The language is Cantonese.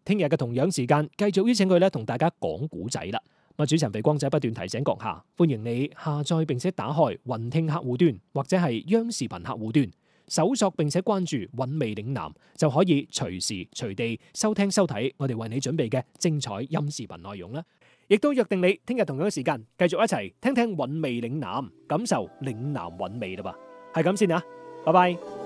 聽日嘅同樣時間繼續邀請佢咧同大家講古仔啦。主持人肥光仔不斷提醒閣下，歡迎你下載並且打開雲聽客戶端或者係央視頻客戶端，搜索並且關注韻味嶺南，就可以隨時隨地收聽收睇我哋為你準備嘅精彩音視頻內容啦。亦都約定你聽日同樣時間繼續一齊聽聽韻味嶺南，感受嶺南韻味啦噃。係咁先啊，拜拜。